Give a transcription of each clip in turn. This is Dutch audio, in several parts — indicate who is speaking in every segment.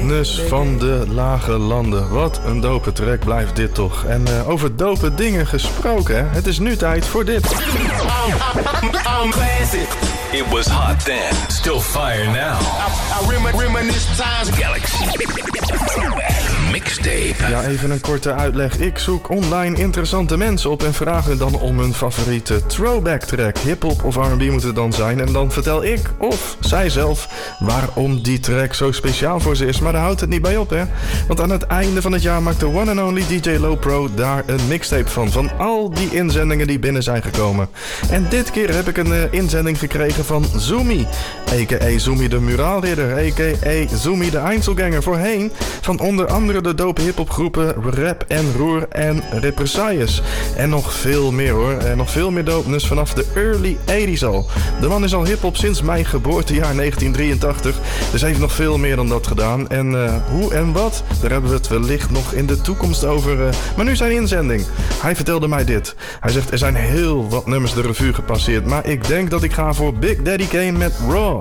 Speaker 1: Dopeness van de Lage Landen. Wat een dope track blijft dit toch. En over dope dingen gesproken, hè? Het is nu tijd voor dit.
Speaker 2: I'm classic.
Speaker 3: It was hot then, still fire now.
Speaker 2: I reminisce times.
Speaker 3: Galaxy Mixtape.
Speaker 1: Ja, even een korte uitleg. Ik zoek online interessante mensen op en vraag hun dan om hun favoriete throwback track. Hip-hop of R&B moet het dan zijn. En dan vertel ik of zij zelf waarom die track zo speciaal voor ze is. Maar daar houdt het niet bij op, hè. Want aan het einde van het jaar maakt de one and only DJ Lowpro daar een mixtape van al die inzendingen die binnen zijn gekomen. En dit keer heb ik een inzending gekregen van Zoomy, a.k.a. Zoomy de Muraalridder, a.k.a. Zoomy de Einzelganger, voorheen van onder andere de dope hiphopgroepen Rap en Roer en Represailles. En nog veel meer hoor, en nog veel meer dopeness vanaf de early 80s al. De man is al hiphop sinds mijn geboortejaar 1983, dus heeft nog veel meer dan dat gedaan. En hoe en wat, daar hebben we het wellicht nog in de toekomst over. Maar nu zijn inzending. Hij vertelde mij dit. Hij zegt, er zijn heel wat nummers de revue gepasseerd, maar ik denk dat ik ga voor Big Daddy Kane met Raw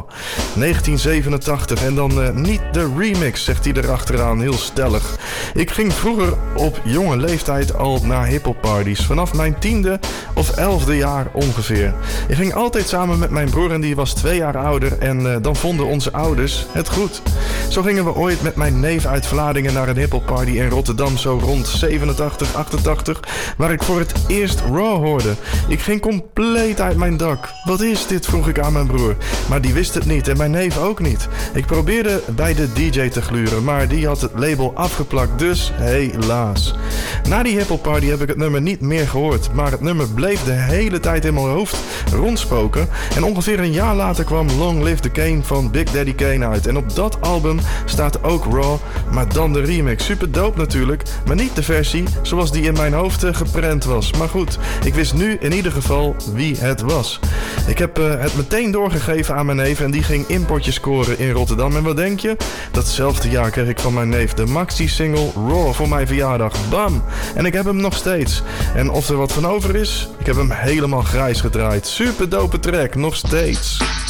Speaker 1: 1987. En dan niet de remix, zegt hij erachteraan, heel stellig. Ik ging vroeger op jonge leeftijd al naar hiphopparties, vanaf mijn 10e of 11e jaar ongeveer. Ik ging altijd samen met mijn broer en die was 2 jaar ouder en dan vonden onze ouders het goed. Zo gingen we ooit met mijn neef uit Vlaardingen naar een hiphopparty in Rotterdam, zo rond 87, 88, waar ik voor het eerst Raw hoorde. Ik ging compleet uit mijn dak. Wat is dit, vroeg ik aan mijn broer. Maar die wist het niet en mijn neef ook niet. Ik probeerde bij de DJ te gluren, maar die had het label afgeplakt, dus helaas. Na die hiphopparty heb ik het nummer niet meer gehoord, maar het nummer bleef de hele tijd in mijn hoofd rondspoken. En ongeveer een jaar later kwam Long Live the Kane van Big Daddy Kane uit. En op dat album staat ook Raw, maar dan de remix. Super dope natuurlijk, maar niet de versie zoals die in mijn hoofd geprent was. Maar goed, ik wist nu in ieder geval wie het was. Ik heb het meteen doorgegeven aan mijn neef en die ging importjes scoren in Rotterdam. En wat denk je? Datzelfde jaar kreeg ik van mijn neef de maxi-single Raw voor mijn verjaardag. Bam! En ik heb hem nog steeds. En of er wat van over is? Ik heb hem helemaal grijs gedraaid. Super dope track, nog steeds.